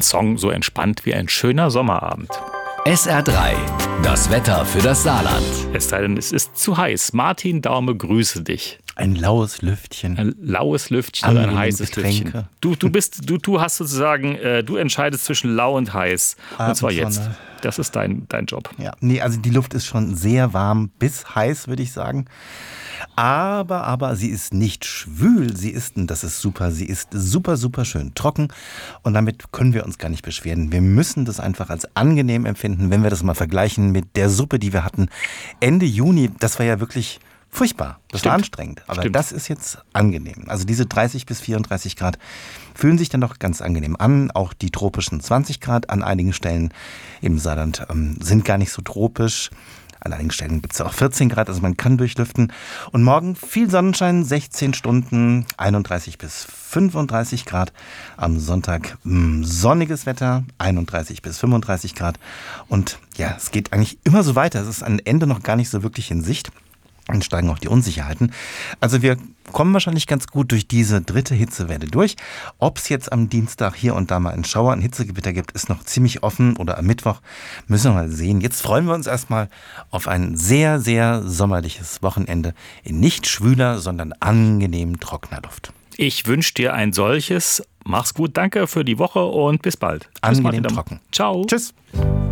Ein Song so entspannt wie ein schöner Sommerabend. SR3, das Wetter für das Saarland. Es sei denn, es ist zu heiß. Martin Daume, grüße dich. Ein laues Lüftchen. Ein laues Lüftchen oder ein heißes Lüftchen. Du hast sozusagen, du entscheidest zwischen lau und heiß. Und zwar jetzt. Das ist dein Job. Ja, nee, also die Luft ist schon sehr warm bis heiß, würde ich sagen. Aber sie ist nicht schwül, das ist super, sie ist super, super schön trocken und damit können wir uns gar nicht beschweren. Wir müssen das einfach als angenehm empfinden, wenn wir das mal vergleichen mit der Suppe, die wir hatten Ende Juni. Das war ja wirklich furchtbar, das war anstrengend, aber das ist jetzt angenehm. Also diese 30 bis 34 Grad fühlen sich dann doch ganz angenehm an. Auch die tropischen 20 Grad an einigen Stellen im Saarland sind gar nicht so tropisch. An einigen Stellen gibt es auch 14 Grad, also man kann durchlüften. Und morgen viel Sonnenschein, 16 Stunden, 31 bis 35 Grad. Am Sonntag sonniges Wetter, 31 bis 35 Grad. Und ja, es geht eigentlich immer so weiter. Es ist am Ende noch gar nicht so wirklich in Sicht. Dann steigen auch die Unsicherheiten. Also wir kommen wahrscheinlich ganz gut durch diese dritte Hitzewelle durch. Ob es jetzt am Dienstag hier und da mal einen Schauer, ein Hitzegewitter gibt, ist noch ziemlich offen. Oder am Mittwoch müssen wir mal sehen. Jetzt freuen wir uns erstmal auf ein sehr, sehr sommerliches Wochenende in nicht schwüler, sondern angenehm trockener Luft. Ich wünsche dir ein solches. Mach's gut, danke für die Woche und bis bald. Angenehm trocken. Ciao. Tschüss.